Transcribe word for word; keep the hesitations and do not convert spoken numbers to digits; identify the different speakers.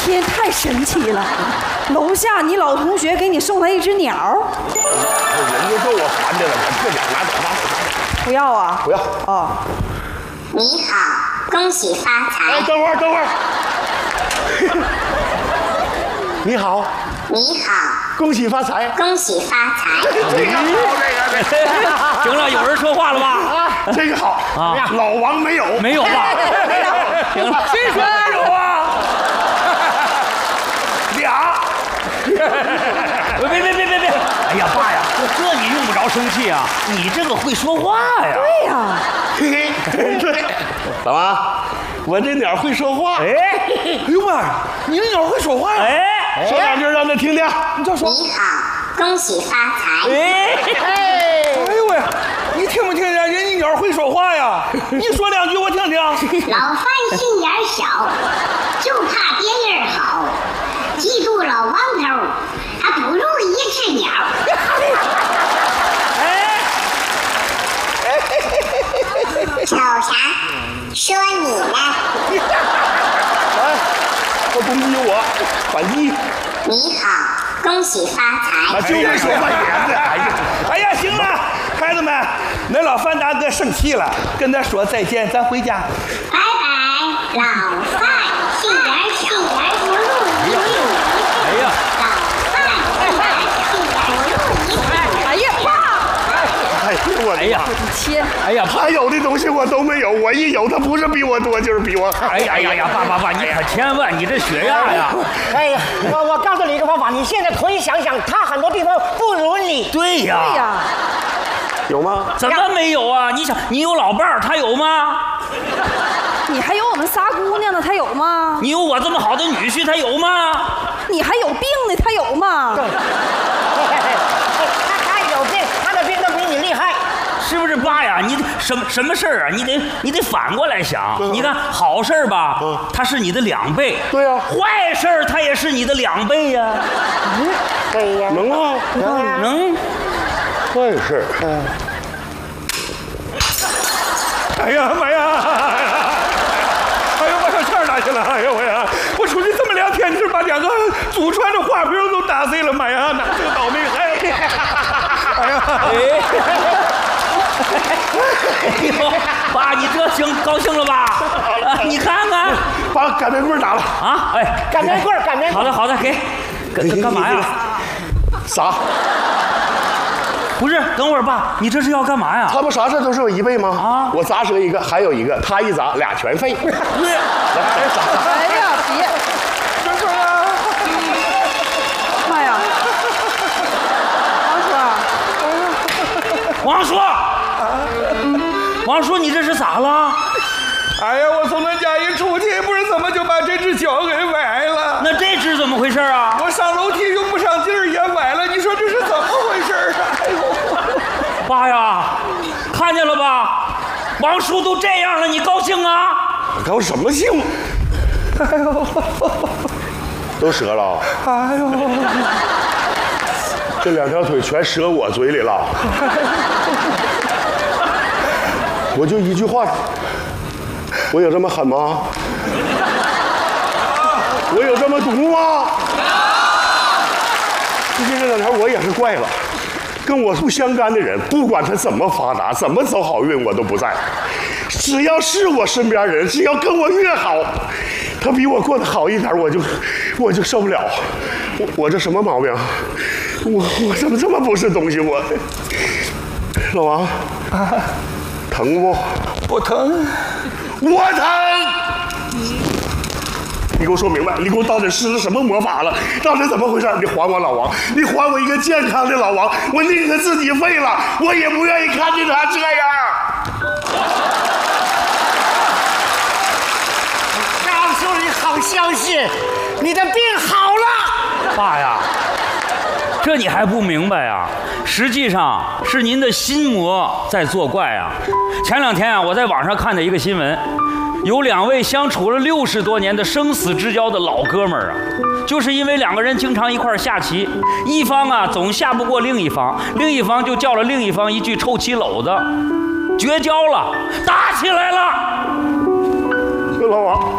Speaker 1: 天，太神奇了！楼下你老同学给你送来一只鸟，
Speaker 2: 人就够我烦的了，这鸟拿走拿走拿走。
Speaker 1: 不要啊？
Speaker 2: 不要。
Speaker 1: 哦。
Speaker 3: 你好，恭喜发财。
Speaker 2: 哎，等会儿等会儿。你好。
Speaker 3: 你好，
Speaker 2: 恭喜发财。
Speaker 3: 恭喜发财。
Speaker 2: 这个好，这个。
Speaker 4: 行了，有人说话了吧？
Speaker 2: 啊，这个好啊。老王没有，
Speaker 4: 没有吧？行了，
Speaker 2: 谁说没有啊？俩。
Speaker 4: 别别别别别！哎呀，爸呀，这你用不着生气啊，你这个会说话呀。
Speaker 1: 对呀。
Speaker 2: 嘿嘿，对。老王，我这鸟会说话。
Speaker 4: 哎，
Speaker 2: 哎呦妈呀，你这鸟会说话呀？
Speaker 4: 哎，
Speaker 2: 说两句让他听听。
Speaker 3: 你就说。你好，恭喜发财。
Speaker 4: 哎
Speaker 2: 哎，哎呦喂，你听不听见人家鸟会说话呀？你说两句我听听。
Speaker 3: 老范心眼小，就怕别人好。记住老王头，他不如一只鸟。
Speaker 4: 哎，
Speaker 3: 瞅啥？说你呢。
Speaker 2: 来，他攻击我，反击。
Speaker 3: 你好，恭喜发财。
Speaker 2: 他就会说方言的。哎呀，哎呀，行了，孩子们，恁老范大哥生气了，跟他说再见，咱回家。
Speaker 3: 拜拜，老范，心眼小，不入一命。
Speaker 4: 哎呀，
Speaker 3: 老范，心眼小，不入一命。
Speaker 1: 哎呀，爸！
Speaker 2: 哎呀，我的妈！
Speaker 1: 我的天！
Speaker 4: 哎呀，
Speaker 2: 他有的东西我都没有，我一有，他不是比我多，就是比我好。
Speaker 4: 哎呀哎呀呀，爸爸爸，你可千万，你这血压呀！
Speaker 5: 哎呀，我我告诉你一个方法，你现在回想想，他很多地方不如你。
Speaker 4: 对呀，
Speaker 1: 对呀。
Speaker 2: 有吗？
Speaker 4: 怎么没有啊？你想，你有老伴儿，他有吗？
Speaker 1: 你还有我们仨姑娘呢，他有吗？
Speaker 4: 你有我这么好的女婿，他有吗？
Speaker 1: 你还有病呢，他有吗？
Speaker 5: 他他有病，他的病都比你厉害。
Speaker 4: 是不是爸呀？你什么什么事儿啊？你得你得反过来想。你看好事儿吧，它是你的两倍。
Speaker 2: 对呀。
Speaker 4: 坏事儿它也是你的两倍呀。
Speaker 5: 对呀。
Speaker 2: 能啊，
Speaker 4: 能能。
Speaker 2: 坏事。嗯。哎呀妈呀！哎呀，我小钱哪去了？哎呀我呀！我出去这么两天，你是把两个祖传的花瓶都打碎了，妈呀！哪这个倒霉孩子！哎呀！
Speaker 4: 哎呦，爸，你这行高兴了吧？啊，你看看，
Speaker 2: 把擀面棍打了
Speaker 4: 啊！哎，
Speaker 5: 擀面棍，擀面棍。
Speaker 4: 好的好的，给，干干嘛呀？
Speaker 2: 啥？
Speaker 4: 不是，等会儿爸，你这是要干嘛呀？
Speaker 2: 他们啥事都是有一倍吗？
Speaker 4: 啊，
Speaker 2: 我砸折一个，还有一个，他一砸俩全废。对，来砸。
Speaker 1: 哎呀，别！
Speaker 2: 这是啊！
Speaker 1: 妈呀！
Speaker 4: 王叔，王叔，你这是咋了？
Speaker 2: 哎呀，我从那家一出去，不知怎么就把这只脚给崴了。
Speaker 4: 那这只怎么回事啊？
Speaker 2: 我上楼梯用不上劲儿也崴了，你说这是怎么回事啊？哎呦，
Speaker 4: 爸呀，看见了吧？王叔都这样了，你高兴啊？
Speaker 2: 高什么兴？哎呦，都折了。哎呦，这两条腿全折我嘴里了。我就一句话，我有这么狠吗？我有这么毒吗？最近这两天我也是怪了，跟我不相干的人，不管他怎么发达，怎么走好运，我都不在。只要是我身边人，只要跟我越好，他比我过得好一点，我就我就受不了。我我这什么毛病？我我怎么这么不是东西？我老王啊，疼不？不疼，我疼。你给我说明白，你给我到底施了什么魔法了？到底怎么回事？你还我老王，你还我一个健康的老王，我宁可自己废了，我也不愿意看见他这样。
Speaker 5: 告诉你好消息，你的病好了。
Speaker 4: 爸呀，这你还不明白呀？实际上是您的心魔在作怪啊！前两天啊，我在网上看的一个新闻。有两位相处了六十多年的生死之交的老哥们儿啊，就是因为两个人经常一块儿下棋，一方啊总下不过另一方，另一方就叫了另一方一句臭棋篓子，绝交了，打起来了。
Speaker 2: 老王，